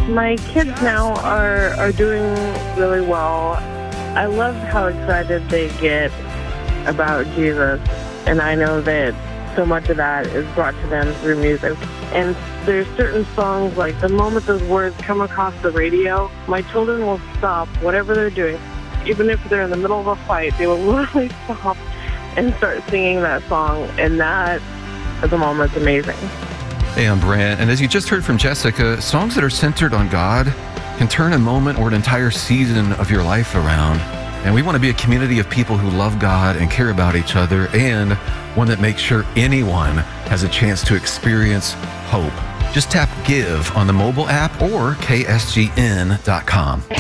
My kids now are doing really well. I love how excited they get about Jesus, and I know that so much of that is brought to them through music. And there's certain songs, like the moment those words come across the radio, my children will stop whatever they're doing. Even if they're in the middle of a fight, they will literally stop and start singing that song, and that at the moment's amazing. Hey, I'm Brant, and as you just heard from Jessica, songs that are centered on God can turn a moment or an entire season of your life around. And we want to be a community of people who love God and care about each other, and one that makes sure anyone has a chance to experience hope. Just tap Give on the mobile app or ksgn.com.